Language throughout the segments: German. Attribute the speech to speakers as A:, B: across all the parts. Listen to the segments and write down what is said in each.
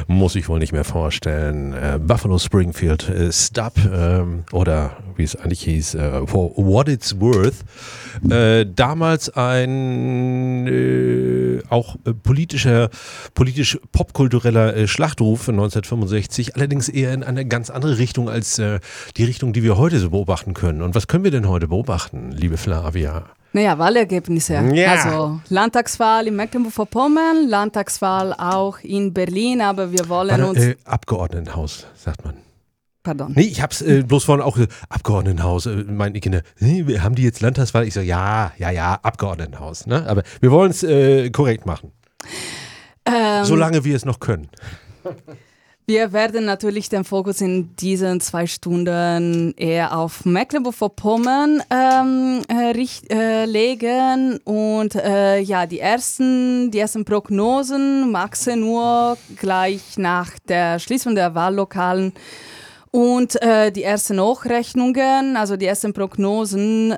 A: muss ich wohl nicht mehr vorstellen. Buffalo Springfield, Stop, oder wie es eigentlich hieß, For What It's Worth. Damals ein auch politisch-popkultureller Schlachtruf 1965, allerdings eher in eine ganz andere Richtung als die Richtung, die wir heute so beobachten können. Und was können wir denn heute beobachten, liebe Flavia?
B: Naja, Wahlergebnisse.
A: Ja.
B: Also Landtagswahl in Mecklenburg-Vorpommern, Landtagswahl auch in Berlin, aber wir wollen uns...
A: Abgeordnetenhaus, sagt man.
B: Pardon.
A: Nee, ich hab's bloß vorhin auch Abgeordnetenhaus. Meine Kinder, haben die jetzt Landtagswahl? Ich so, ja, Abgeordnetenhaus. Ne? Aber wir wollen es korrekt machen. Solange wir es noch können.
B: Wir werden natürlich den Fokus in diesen 2 Stunden eher auf Mecklenburg-Vorpommern legen und die ersten Prognosen um 18 Uhr gleich nach der Schließung der Wahllokalen und die ersten Hochrechnungen, also die ersten Prognosen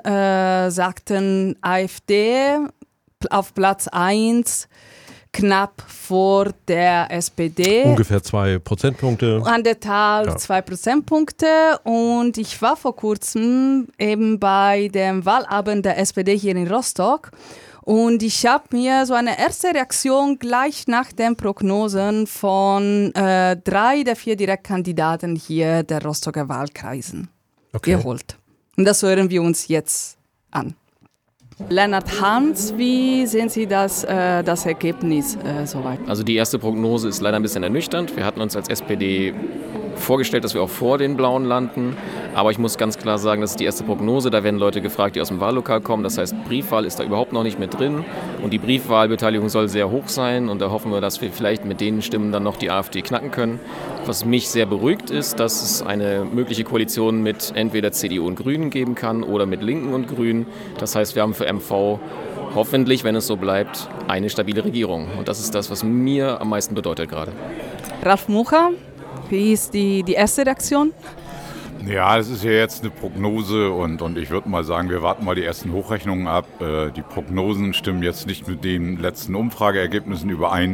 B: sagten AfD auf Platz 1, knapp vor der SPD.
A: Ungefähr 2 Prozentpunkte.
B: Anderthalb, 2 Prozentpunkte. Und ich war vor kurzem eben bei dem Wahlabend der SPD hier in Rostock. Und ich habe mir so eine erste Reaktion gleich nach den Prognosen von 3 der 4 Direktkandidaten hier der Rostocker Wahlkreisen geholt. Und das hören wir uns jetzt an. Lennart Hans, wie sehen Sie das Ergebnis soweit?
C: Also die erste Prognose ist leider ein bisschen ernüchternd. Wir hatten uns als SPD vorgestellt, dass wir auch vor den Blauen landen. Aber ich muss ganz klar sagen, das ist die erste Prognose. Da werden Leute gefragt, die aus dem Wahllokal kommen. Das heißt, Briefwahl ist da überhaupt noch nicht mit drin. Und die Briefwahlbeteiligung soll sehr hoch sein. Und da hoffen wir, dass wir vielleicht mit den Stimmen dann noch die AfD knacken können. Was mich sehr beruhigt ist, dass es eine mögliche Koalition mit entweder CDU und Grünen geben kann oder mit Linken und Grünen. Das heißt, wir haben für MV hoffentlich, wenn es so bleibt, eine stabile Regierung. Und das ist das, was mir am meisten bedeutet gerade.
B: Ralf Mucha, wie ist die erste Reaktion?
D: Ja, es ist ja jetzt eine Prognose und ich würde mal sagen, wir warten mal die ersten Hochrechnungen ab. Die Prognosen stimmen jetzt nicht mit den letzten Umfrageergebnissen überein.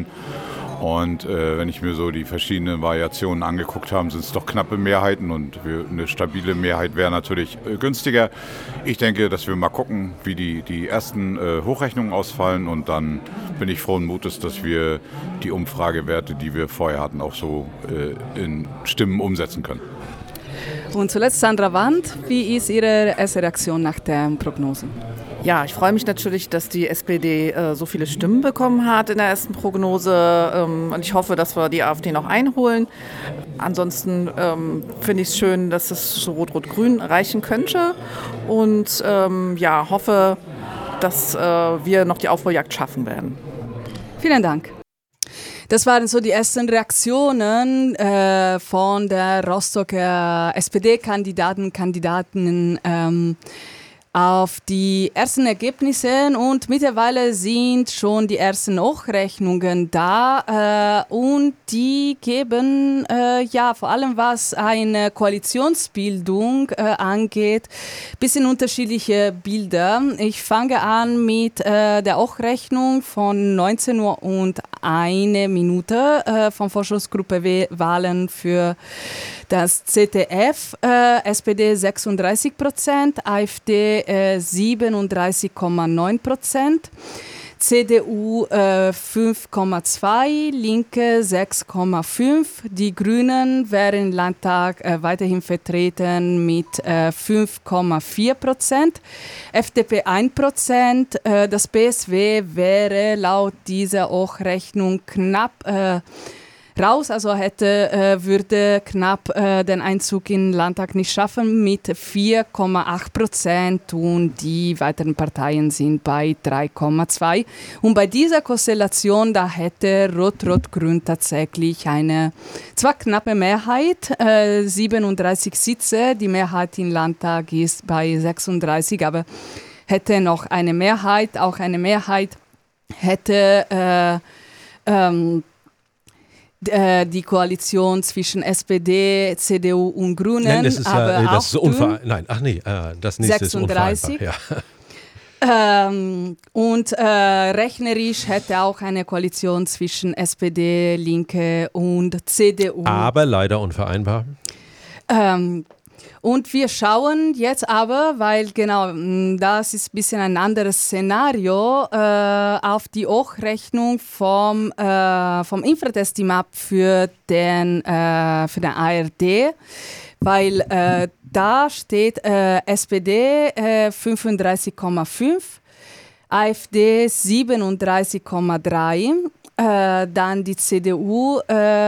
D: Und wenn ich mir so die verschiedenen Variationen angeguckt habe, sind es doch knappe Mehrheiten und eine stabile Mehrheit wäre natürlich günstiger. Ich denke, dass wir mal gucken, wie die ersten Hochrechnungen ausfallen und dann bin ich frohen Mutes, dass wir die Umfragewerte, die wir vorher hatten, auch so in Stimmen umsetzen können.
B: Und zuletzt Sandra Wandt, wie ist Ihre erste Reaktion nach der Prognose?
E: Ja, ich freue mich natürlich, dass die SPD so viele Stimmen bekommen hat in der ersten Prognose und ich hoffe, dass wir die AfD noch einholen. Ansonsten finde ich es schön, dass es so Rot-Rot-Grün reichen könnte und hoffe, dass wir noch die Aufholjagd schaffen werden.
B: Vielen Dank. Das waren so die ersten Reaktionen von der Rostocker SPD-Kandidaten auf die ersten Ergebnisse und mittlerweile sind schon die ersten Hochrechnungen da und die geben vor allem was eine Koalitionsbildung angeht, bisschen unterschiedliche Bilder. Ich fange an mit der Hochrechnung von 19 Uhr und 1 Minute von Forschungsgruppe Wahlen für das ZDF, SPD 36%, AfD 37,9%, CDU 5,2%, Linke 6,5%, die Grünen wären im Landtag weiterhin vertreten mit 5,4%, FDP 1%, das BSW wäre laut dieser Hochrechnung knapp raus, also würde knapp den Einzug in den Landtag nicht schaffen mit 4,8% und die weiteren Parteien sind bei 3,2%. Und bei dieser Konstellation, da hätte Rot-Rot-Grün tatsächlich eine zwar knappe Mehrheit, 37 Sitze, die Mehrheit im Landtag ist bei 36, aber hätte noch eine Mehrheit, auch eine Mehrheit hätte die Koalition zwischen SPD, CDU und Grünen.
A: Nein, das ist
B: aber
A: das ist
B: auch
A: Nein, das nächste
B: 36.
A: ist unvereinbar. Ja.
B: Und rechnerisch hätte auch eine Koalition zwischen SPD, Linke und CDU.
A: Aber leider unvereinbar.
B: Und wir schauen jetzt aber, weil genau, das ist ein bisschen ein anderes Szenario, auf die Hochrechnung vom Infratest-Team-Up für den ARD, weil da steht SPD 35,5, AfD 37,3, dann die CDU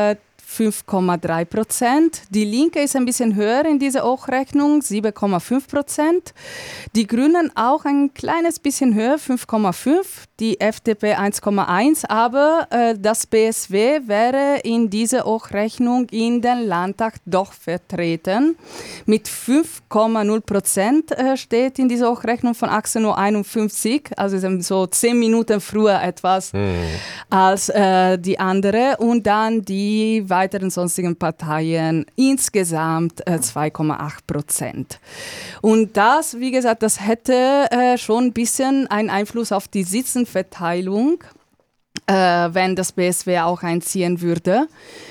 B: 5,3%. Die Linke ist ein bisschen höher in dieser Hochrechnung, 7,5%. Die Grünen auch ein kleines bisschen höher, 5,5%. Die FDP 1,1%. Aber das BSW wäre in dieser Hochrechnung in den Landtag doch vertreten. Mit 5,0% steht in dieser Hochrechnung von 18:51 Uhr. Also so 10 Minuten früher etwas als die andere. Und dann die weiteren sonstigen Parteien insgesamt 2,8%. Und das, wie gesagt, das hätte schon ein bisschen einen Einfluss auf die Sitzenverteilung, wenn das BSW auch einziehen würde.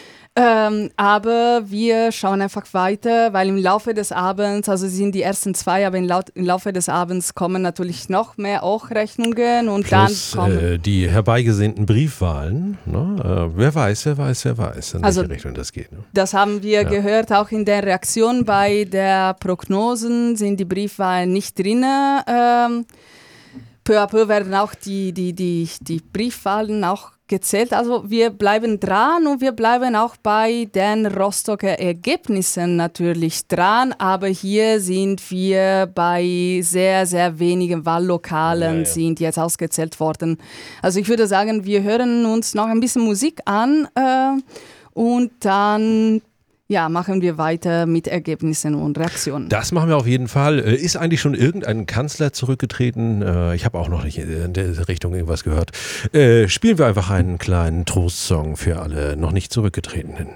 B: Aber wir schauen einfach weiter, weil im Laufe des Abends, also sind die ersten 2, aber im Laufe des Abends kommen natürlich noch mehr Hochrechnungen und
A: plus,
B: dann kommen
A: die herbeigesehnten Briefwahlen. Ne? Wer weiß, in welche Richtung das geht. Ne?
B: Das haben wir gehört, auch in der Reaktion bei der Prognosen sind die Briefwahlen nicht drin. Peu à peu werden auch die Briefwahlen auch gezählt. Also wir bleiben dran und wir bleiben auch bei den Rostocker Ergebnissen natürlich dran, aber hier sind wir bei sehr, sehr wenigen Wahllokalen sind jetzt ausgezählt worden. Also ich würde sagen, wir hören uns noch ein bisschen Musik an und dann machen wir weiter mit Ergebnissen und Reaktionen.
A: Das machen wir auf jeden Fall. Ist eigentlich schon irgendein Kanzler zurückgetreten? Ich habe auch noch nicht in der Richtung irgendwas gehört. Spielen wir einfach einen kleinen Trostsong für alle noch nicht Zurückgetretenen.